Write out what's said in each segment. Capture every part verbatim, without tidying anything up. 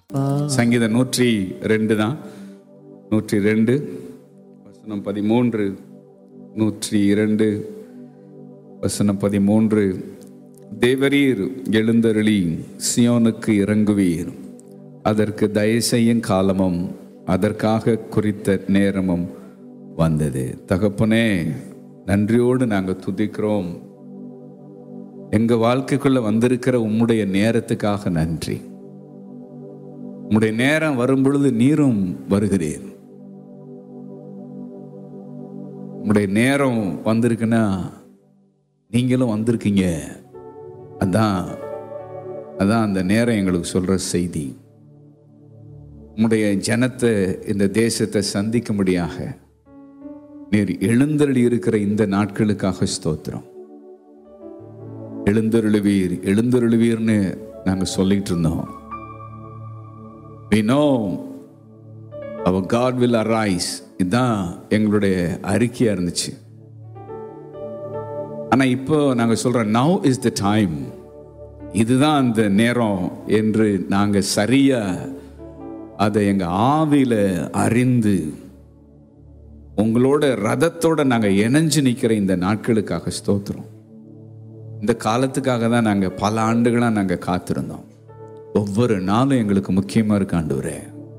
சங்கீதம் நூற்றி ரெண்டு தான், நூற்றி ரெண்டு வசனம் பதிமூன்று. நூற்றி இரண்டு வசனம் பதிமூன்று. தேவரீர் எழுந்தருளி சியோனுக்கு இறங்குவீர், அதற்கு தயவு செய்யும் காலமும் அதற்காக குறித்த நேரமும் வந்தது. தகப்பனே, நன்றியோடு நாங்கள் துதிக்கிறோம். எங்க வாழ்க்கைக்குள்ள வந்திருக்கிற உம்முடைய நேரத்துக்காக நன்றி. உம்முடைய நேரம் வரும் பொழுது நீரும் வருகிறேன். உம்முடைய நேரம் வந்திருக்குன்னா நீங்களும் வந்திருக்கீங்க. அதான் அதான் அந்த நேரம் எங்களுக்கு சொல்ற செய்தி. உம்முடைய ஜனத்தை, இந்த தேசத்தை சந்திக்கும்படியாக நீர் எழுந்தருளி இருக்கிற இந்த நாட்களுக்காக ஸ்தோத்திரம். எழுந்தருளுவீர் எழுந்தருளுவீர்னு நாங்க சொல்லிட்டு இருந்தோம். We know our God will arise. இதுதான் எங்களுடைய அறிக்கையா இருந்துச்சு. ஆனா இப்போ நாங்க சொல்றோம், now is the time. இதுதான் அந்த நேரம் என்று நாங்க சரியா அதை எங்க ஆவியில அறிந்து உங்களோட ரதத்தோட நாங்க இணைஞ்சு நிக்கிற இந்த நாட்களுக்காக ஸ்தோத்திரம். இந்த காலத்துக்காக தான் நாங்க பல ஆண்டுகளா நாங்க காத்திருந்தோம். ஒவ்வொரு நாளும் எங்களுக்கு முக்கியமா இருக்கு ஆண்டவரே.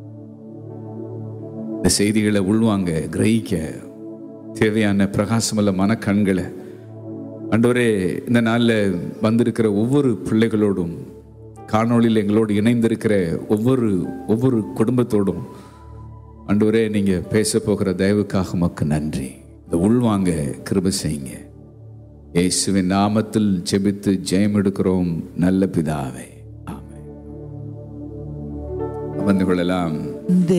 இந்த செய்திகளை உள்வாங்க, கிரகிக்க தேவையான பிரகாசமுள்ள மனக்கண்களை ஆண்டவரே இந்த நாளில் வந்திருக்கிற ஒவ்வொரு பிள்ளைகளோடும், காணொளியில் எங்களோடு இணைந்திருக்கிற ஒவ்வொரு ஒவ்வொரு குடும்பத்தோடும் ஆண்டவரே நீங்க பேச போகிற தயவுக்காக உமக்கு நன்றி. இந்த உள்வாங்க கிருபை செய்யுங்க. இயேசுவின் நாமத்தில் ஜெபித்து ஜெயம் எடுக்கிறோம் நல்ல பிதாவே, ஆமென். அமர்ந்து கொள்ளலாம்.